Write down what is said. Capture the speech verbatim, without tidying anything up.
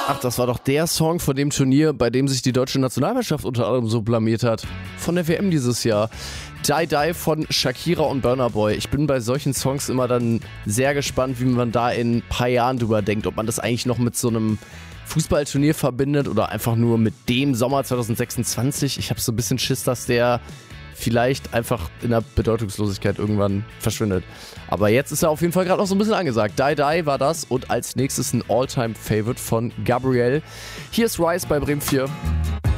Ach, das war doch der Song von dem Turnier, bei dem sich die deutsche Nationalmannschaft unter anderem so blamiert hat. Von der W M dieses Jahr. Die Die von Shakira und Burna Boy. Ich bin bei solchen Songs immer dann sehr gespannt, wie man da in ein paar Jahren drüber denkt. Ob man das eigentlich noch mit so einem Fußballturnier verbindet oder einfach nur mit dem Sommer zwanzig sechsundzwanzig. Ich habe so ein bisschen Schiss, dass der vielleicht einfach in der Bedeutungslosigkeit irgendwann verschwindet. Aber jetzt ist er auf jeden Fall gerade noch so ein bisschen angesagt. Die Die war das und als nächstes ein All-Time-Favorite von Gabrielle. Hier ist Rise bei Bremen vier.